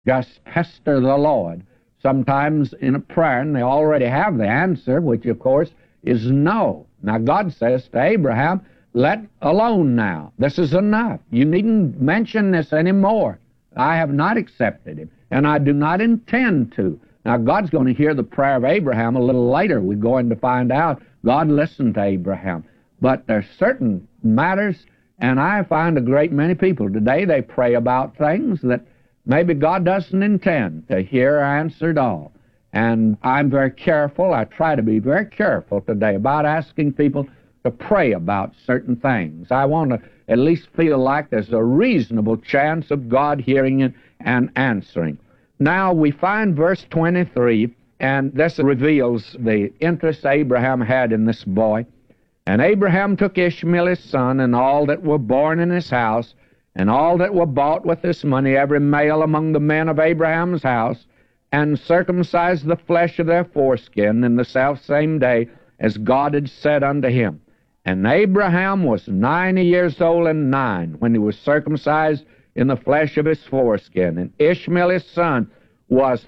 just pester the Lord, sometimes in a prayer, and they already have the answer, which, of course, is no. Now, God says to Abraham, let alone now. This is enough. You needn't mention this anymore. I have not accepted him, and I do not intend to. Now, God's going to hear the prayer of Abraham a little later. We're going to find out God listened to Abraham. But there's certain matters, and I find a great many people today, they pray about things that maybe God doesn't intend to hear or answer at all. And I'm very careful, I try to be very careful today about asking people to pray about certain things. I want to at least feel like there's a reasonable chance of God hearing it and answering. Now we find verse 23, and this reveals the interest Abraham had in this boy. And Abraham took Ishmael his son, and all that were born in his house, and all that were bought with this money, every male among the men of Abraham's house, and circumcised the flesh of their foreskin in the selfsame day, as God had said unto him. And Abraham was 90 years old and 9 when he was circumcised in the flesh of his foreskin. And Ishmael his son was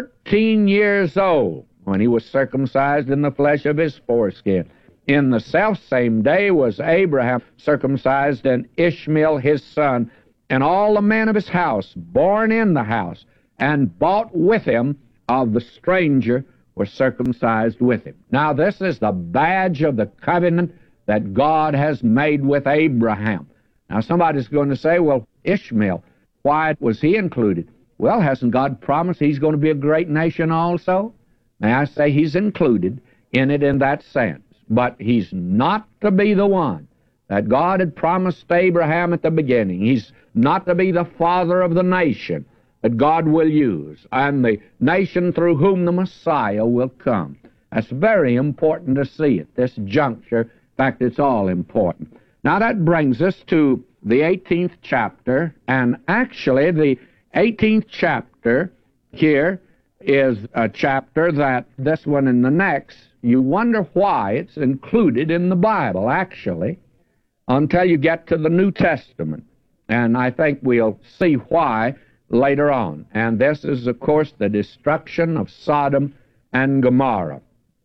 13 years old when he was circumcised in the flesh of his foreskin. In the selfsame day was Abraham circumcised, and Ishmael his son, and all the men of his house, born in the house, and bought with him of the stranger, were circumcised with him. Now this is the badge of the covenant that God has made with Abraham. Now somebody's going to say, well, Ishmael, why was he included? Well, hasn't God promised he's going to be a great nation also? May I say he's included in it in that sense. But he's not to be the one that God had promised Abraham at the beginning. He's not to be the father of the nation that God will use, and the nation through whom the Messiah will come. That's very important to see at this juncture. In fact, it's all important. Now that brings us to the 18th chapter, and actually the 18th chapter here is a chapter that this one and the next, you wonder why it's included in the Bible, actually, until you get to the New Testament. And I think we'll see why later on. And this is, of course, the destruction of Sodom and Gomorrah.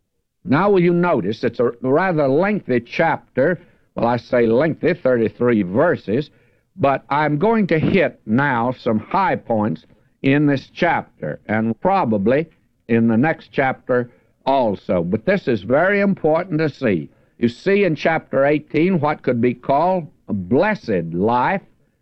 Now, will you notice it's a rather lengthy chapter. Well, I say lengthy, 33 verses, but I'm going to hit now some high points in this chapter, and probably in the next chapter also. But this is very important to see. You see in chapter 18 what could be called a blessed life,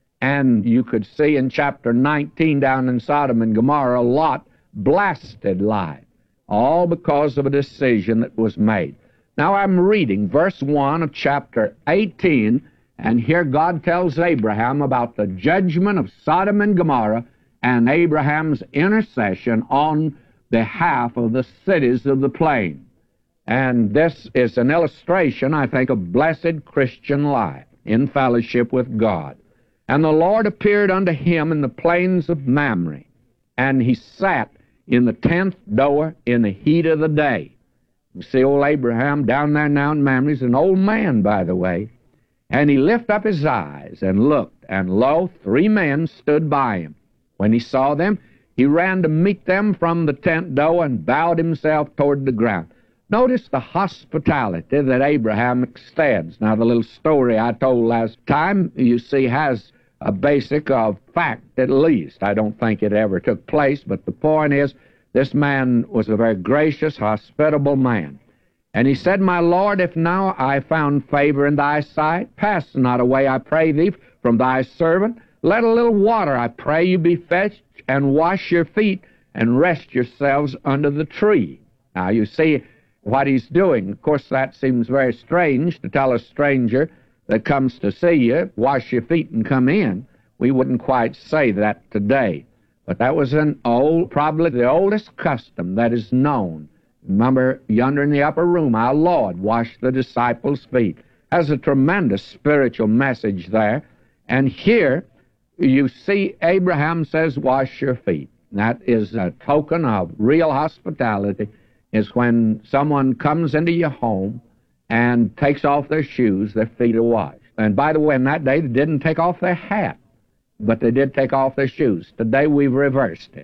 and you could see in chapter 19 down in Sodom and Gomorrah, Lot, blasted life, all because of a decision that was made. Now I'm reading verse 1 of chapter 18, and here God tells Abraham about the judgment of Sodom and Gomorrah and Abraham's intercession on behalf of the cities of the plain. And this is an illustration, I think, of blessed Christian life in fellowship with God. And the Lord appeared unto him in the plains of Mamre, and he sat in the 10th door in the heat of the day. You see old Abraham down there now in Mamre. He's an old man, by the way. And he lifted up his eyes and looked, and lo, 3 men stood by him. When he saw them, he ran to meet them from the tent door and bowed himself toward the ground. Notice the hospitality that Abraham extends. Now, the little story I told last time, you see, has a basic of fact, at least. I don't think it ever took place, but the point is, this man was a very gracious, hospitable man. And he said, My Lord, if now I found favor in thy sight, pass not away, I pray thee, from thy servant. Let a little water, I pray you, be fetched, and wash your feet, and rest yourselves under the tree. Now, you see what he's doing. Of course, that seems very strange to tell a stranger that comes to see you, wash your feet and come in. We wouldn't quite say that today. But that was an old, probably the oldest custom that is known. Remember, yonder in the upper room, our Lord washed the disciples' feet. Has a tremendous spiritual message there. And here, you see Abraham says, wash your feet. That is a token of real hospitality, is when someone comes into your home and takes off their shoes, their feet are washed. And by the way, in that day, they didn't take off their hat. but they did take off their shoes. Today we've reversed it.